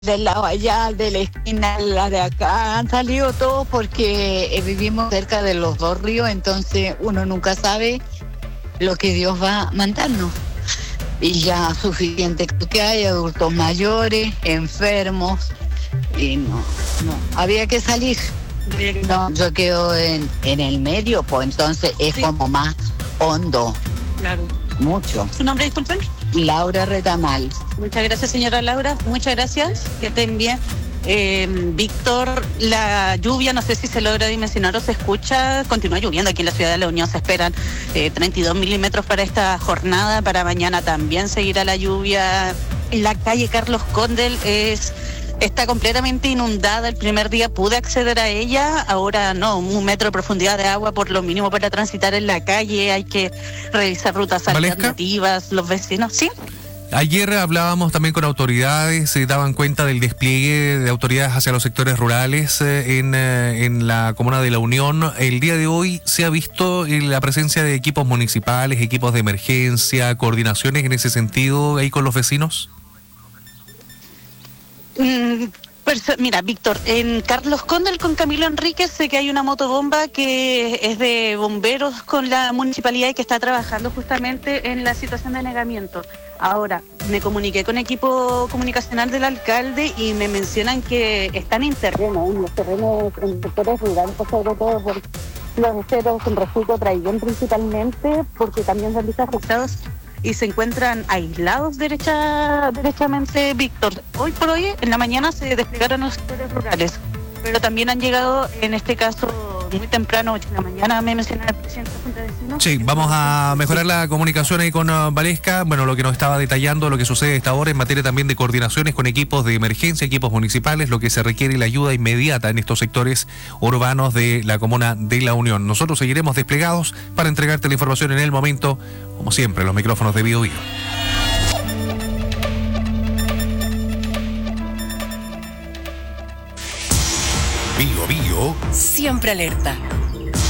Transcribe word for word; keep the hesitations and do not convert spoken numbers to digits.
del lado allá, de la esquina, la de acá, han salido todos porque eh, vivimos cerca de los dos ríos, entonces uno nunca sabe lo que Dios va a mandarnos. Y ya suficiente que hay, adultos mayores, enfermos, y no, no, había que salir. No, yo quedo en, en el medio, pues entonces es sí. como más hondo. Claro. Mucho. ¿Su nombre, disculpen? Laura Retamal. Muchas gracias, señora Laura. Muchas gracias. Que estén bien. Eh, Víctor, la lluvia, no sé si se logra dimensionar o se escucha, continúa lloviendo aquí en la ciudad de La Unión, se esperan eh, treinta y dos milímetros para esta jornada, para mañana también seguirá la lluvia. La calle Carlos Condel es... está completamente inundada. El primer día pude acceder a ella, ahora no, un metro de profundidad de agua por lo mínimo para transitar en la calle, hay que revisar rutas alternativas. ¿Valesca? Los vecinos, ¿sí? Ayer hablábamos también con autoridades, se daban cuenta del despliegue de autoridades hacia los sectores rurales eh, en, eh, en la comuna de La Unión. El día de hoy se ha visto eh, la presencia de equipos municipales, equipos de emergencia, coordinaciones en ese sentido ahí con los vecinos. Mm, perso- mira, Víctor, en Carlos Condel con Camilo Enríquez sé que hay una motobomba que es de bomberos con la municipalidad y que está trabajando justamente en la situación de anegamiento. Ahora, me comuniqué con equipo comunicacional del alcalde y me mencionan que están en terreno, en los terrenos, en sectores rurales, sobre todo por los esteros en Refugo Traiguén principalmente, porque también se han visto afectados y se encuentran aislados derecha, derechamente, Víctor. Hoy por hoy, en la mañana, se desplegaron los sectores rurales, pero también han llegado, en este caso, muy temprano, ocho de la mañana, me mencionaba el presidente de la Junta de Vecinos. Sí, vamos a mejorar la comunicación ahí con uh, Valesca, bueno, lo que nos estaba detallando, lo que sucede a esta hora en materia también de coordinaciones con equipos de emergencia, equipos municipales, lo que se requiere la ayuda inmediata en estos sectores urbanos de la comuna de La Unión. Nosotros seguiremos desplegados para entregarte la información en el momento, como siempre, los micrófonos de Bio Bio. Bio Bio. Siempre alerta.